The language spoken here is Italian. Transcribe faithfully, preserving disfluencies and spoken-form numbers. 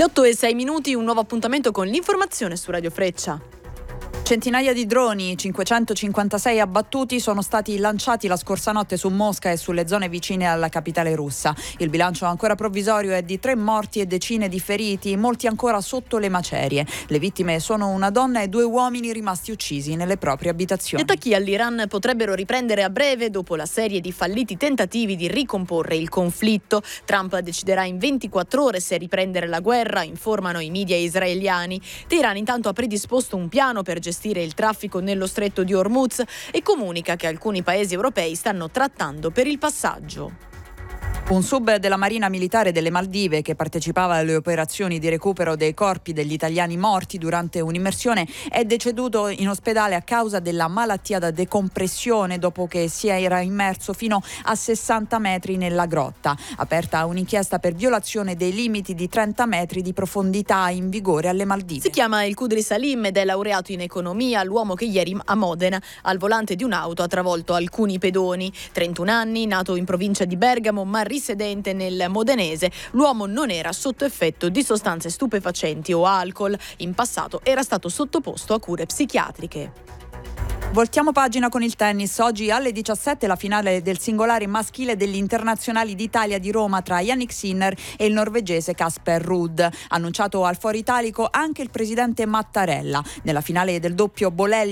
Le otto e sei minuti, un nuovo appuntamento con l'informazione su Radio Freccia. Centinaia di droni, cinquecentocinquantasei abbattuti, sono stati lanciati la scorsa notte su Mosca e sulle zone vicine alla capitale russa. Il bilancio ancora provvisorio è di tre morti e decine di feriti, molti ancora sotto le macerie. Le vittime sono una donna e due uomini rimasti uccisi nelle proprie abitazioni. Gli attacchi all'Iran potrebbero riprendere a breve dopo la serie di falliti tentativi di ricomporre il conflitto. Trump deciderà in ventiquattro ore se riprendere la guerra, informano i media israeliani. Teheran intanto ha predisposto un piano per gestire il traffico nello stretto di Hormuz e comunica che alcuni paesi europei stanno trattando per il passaggio. Un sub della Marina Militare delle Maldive che partecipava alle operazioni di recupero dei corpi degli italiani morti durante un'immersione è deceduto in ospedale a causa della malattia da decompressione dopo che si era immerso fino a sessanta metri nella grotta. Aperta un'inchiesta per violazione dei limiti di trenta metri di profondità in vigore alle Maldive. Si chiama El Qudri Salim ed è laureato in economia, l'uomo che ieri a Modena al volante di un'auto ha travolto alcuni pedoni. trentuno anni, nato in provincia di Bergamo ma risedente nel modenese, l'uomo non era sotto effetto di sostanze stupefacenti o alcol. In passato era stato sottoposto a cure psichiatriche. Voltiamo pagina con il tennis. Oggi alle diciassette la finale del singolare maschile degli internazionali d'Italia di Roma tra Jannik Sinner e il norvegese Casper Ruud. Annunciato al Foro Italico anche il presidente Mattarella. Nella finale del doppio Bolelli